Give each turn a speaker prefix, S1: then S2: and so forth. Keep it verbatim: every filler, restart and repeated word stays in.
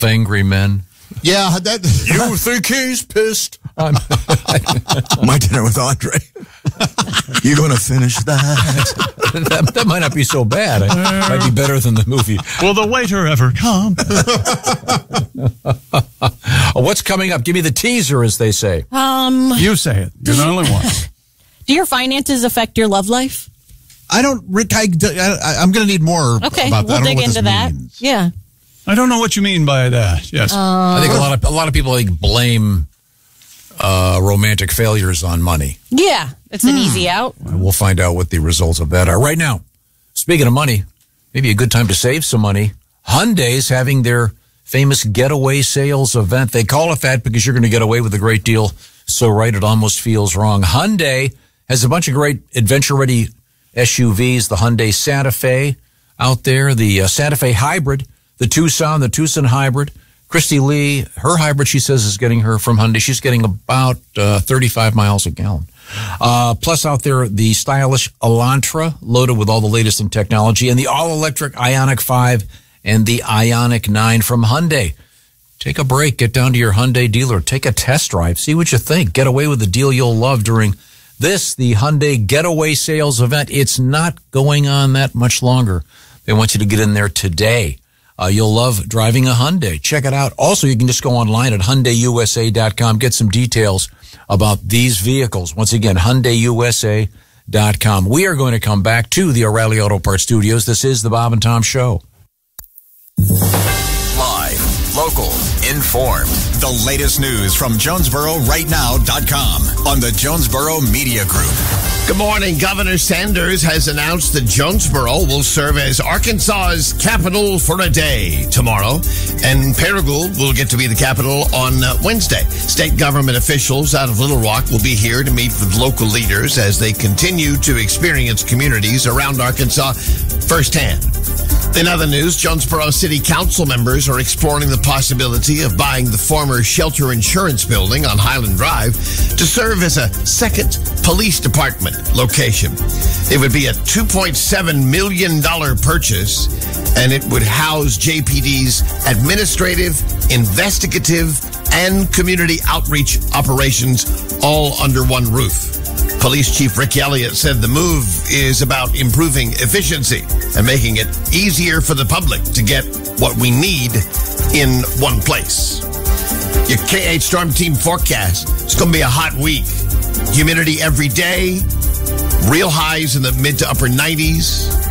S1: angry men.
S2: Yeah, that.
S1: You think he's pissed? I'm
S3: My Dinner with Andre. You going to finish that?
S1: that? That might not be so bad. It might be better than the movie.
S4: Will the waiter ever come?
S1: What's coming up? Give me the teaser, as they say.
S5: Um,
S4: You say it. You're the only one.
S5: do your finances affect your love life?
S2: I don't, Rick, I, I, I'm going to need more
S5: Okay,
S2: about that.
S5: we'll
S2: I don't
S5: dig
S2: know what
S5: into
S2: this
S5: that.
S2: means.
S5: Yeah.
S4: I don't know what you mean by that. Yes.
S1: I think a lot of a lot of people like blame uh, romantic failures on money.
S5: Yeah, it's an easy out.
S1: And we'll find out what the results of that are. Right now, speaking of money, maybe a good time to save some money. Hyundai's having their famous getaway sales event. They call it that because you're going to get away with a great deal. So right, it almost feels wrong. Hyundai has a bunch of great adventure-ready S U Vs. The Hyundai Santa Fe out there, the uh, Santa Fe Hybrid, the Tucson, the Tucson Hybrid. Christy Lee, her hybrid, she says, is getting her from Hyundai. She's getting about uh, thirty-five miles a gallon. Uh, plus out there, the stylish Elantra, loaded with all the latest in technology, and the all-electric Ioniq five and the Ioniq nine from Hyundai. Take a break. Get down to your Hyundai dealer. Take a test drive. See what you think. Get away with the deal you'll love during this, the Hyundai Getaway Sales event. It's not going on that much longer. They want you to get in there today. Uh, you'll love driving a Hyundai. Check it out. Also, you can just go online at Hyundai U S A dot com. Get some details about these vehicles. Once again, Hyundai U S A dot com. We are going to come back to the O'Reilly Auto Parts Studios. This is the Bob and Tom Show.
S6: Live, local, informed. The latest news from Jonesboro Right Now dot com on the Jonesboro Media Group.
S7: Good morning. Governor Sanders has announced that Jonesboro will serve as Arkansas's capital for a day tomorrow, and Paragould will get to be the capital on uh, Wednesday. State government officials out of Little Rock will be here to meet with local leaders as they continue to experience communities around Arkansas firsthand. In other news, Jonesboro City Council members are exploring the possibility of buying the former Shelter Insurance Building on Highland Drive to serve as a second police department location. It would be a two point seven million dollars purchase, and it would house J P D's administrative, investigative, and community outreach operations all under one roof. Police Chief Rick Elliott said the move is about improving efficiency and making it easier for the public to get what we need in one place. Your K eight Storm Team forecast. It's going to be a hot week. Humidity every day. Real highs in the mid to upper nineties.